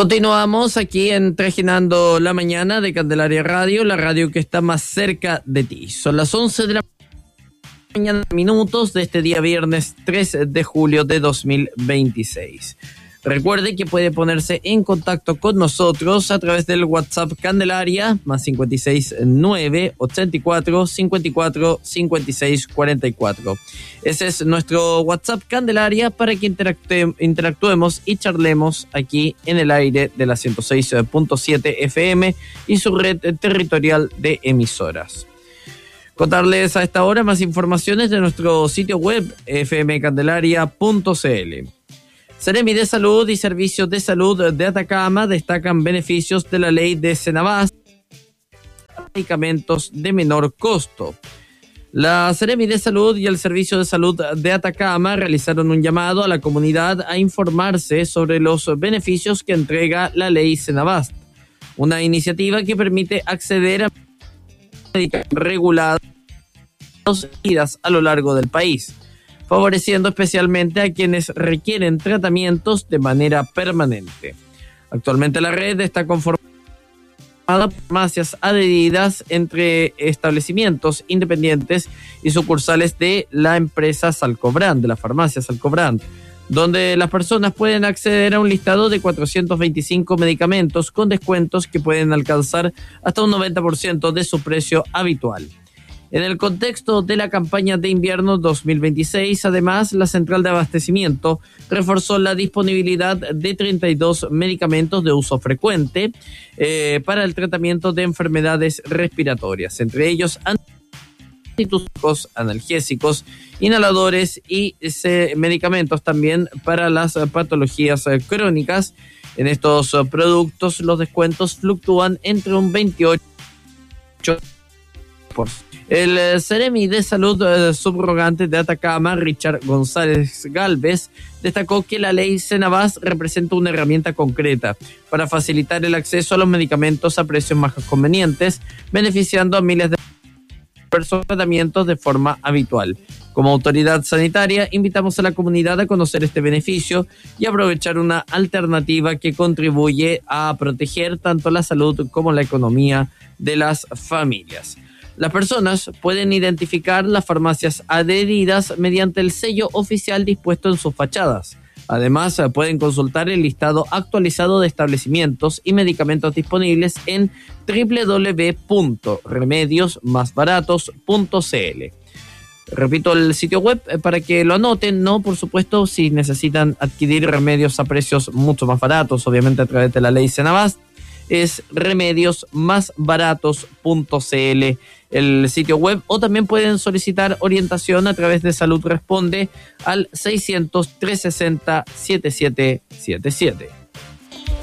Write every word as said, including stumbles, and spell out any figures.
Continuamos aquí en Traginando la Mañana de Candelaria Radio, la radio que está más cerca de ti. Son las once de la mañana, minutos de este día viernes tres de julio de dos mil veintiséis. Recuerde que puede ponerse en contacto con nosotros a través del WhatsApp Candelaria, más cinco seis nueve, ochenta y cuatro, cincuenta y cuatro, cincuenta y seis, cuarenta y cuatro. Ese es nuestro WhatsApp Candelaria para que interactue- interactuemos y charlemos aquí en el aire de la ciento seis punto siete F M y su red territorial de emisoras. Contarles a esta hora más informaciones de nuestro sitio web f m candelaria punto c l. Seremi de Salud y Servicios de Salud de Atacama destacan beneficios de la ley de Senabast, medicamentos de menor costo. La Seremi de Salud y el Servicio de Salud de Atacama realizaron un llamado a la comunidad a informarse sobre los beneficios que entrega la ley Senabast, una iniciativa que permite acceder a medicamentos regulados a lo largo del país, favoreciendo especialmente a quienes requieren tratamientos de manera permanente. Actualmente la red está conformada por farmacias adheridas entre establecimientos independientes y sucursales de la empresa Salcobrand, de la farmacia Salcobrand, donde las personas pueden acceder a un listado de cuatrocientos veinticinco medicamentos con descuentos que pueden alcanzar hasta un noventa por ciento de su precio habitual. En el contexto de la campaña de invierno dos mil veintiséis, además, la central de abastecimiento reforzó la disponibilidad de treinta y dos medicamentos de uso frecuente eh, para el tratamiento de enfermedades respiratorias, entre ellos antitusíticos, analgésicos, inhaladores y eh, medicamentos también para las patologías eh, crónicas. En estos eh, productos los descuentos fluctúan entre un veintiocho por ciento. El eh, Seremi de Salud eh, subrogante de Atacama, Richard González Galvez, destacó que la ley Senabast representa una herramienta concreta para facilitar el acceso a los medicamentos a precios más convenientes, beneficiando a miles de personas tratamientos de forma habitual. Como autoridad sanitaria, invitamos a la comunidad a conocer este beneficio y aprovechar una alternativa que contribuye a proteger tanto la salud como la economía de las familias. Las personas pueden identificar las farmacias adheridas mediante el sello oficial dispuesto en sus fachadas. Además, pueden consultar el listado actualizado de establecimientos y medicamentos disponibles en doble u doble u doble u punto remedios más baratos punto c l. Repito el sitio web para que lo anoten, ¿no? Por supuesto, si necesitan adquirir remedios a precios mucho más baratos, obviamente a través de la ley Senabast, es remedios más baratos punto c l el sitio web, o también pueden solicitar orientación a través de Salud Responde al seiscientos, trescientos sesenta, setenta y siete setenta y siete.